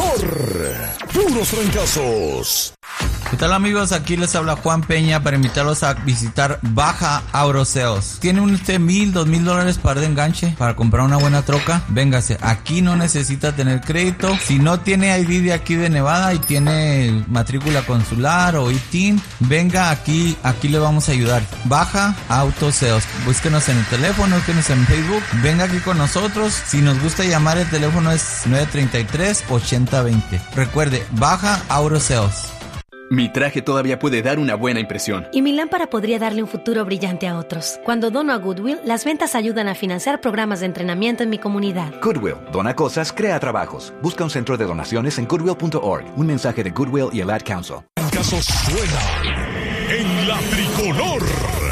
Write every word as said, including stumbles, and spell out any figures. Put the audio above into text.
Tricolor. Puros fracasos. ¿Qué tal, amigos? Aquí les habla Juan Peña para invitarlos a visitar Baja Auto Sales. ¿Tiene usted mil, dos mil dólares para de enganche para comprar una buena troca? Véngase, aquí no necesita tener crédito. Si no tiene I D de aquí de Nevada y tiene matrícula consular o I T I N, venga aquí, aquí le vamos a ayudar. Baja Auto Sales. Búsquenos en el teléfono, búsquenos en Facebook. Venga aquí con nosotros. Si nos gusta llamar, el teléfono es nueve tres tres, ocho cero dos cero. Recuerde, Baja Auto Sales. Mi traje todavía puede dar una buena impresión. Y mi lámpara podría darle un futuro brillante a otros. Cuando dono a Goodwill, las ventas ayudan a financiar programas de entrenamiento en mi comunidad. Goodwill, dona cosas, crea trabajos. Busca un centro de donaciones en goodwill punto org. Un mensaje de Goodwill y el Ad Council. Casos suenan en la Tricolor.